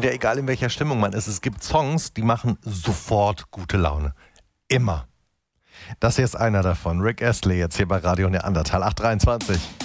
Ja, egal in welcher Stimmung man ist, es gibt Songs, die machen sofort gute Laune. Immer. Das hier ist einer davon. Rick Astley jetzt hier bei Radio Neandertal 823.